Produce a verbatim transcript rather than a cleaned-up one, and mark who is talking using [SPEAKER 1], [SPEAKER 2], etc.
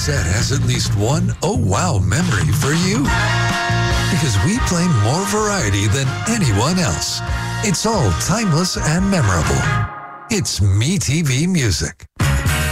[SPEAKER 1] set has at least one oh wow memory for you. Because we play more variety than anyone else. It's all timeless and memorable. It's MeTV Music.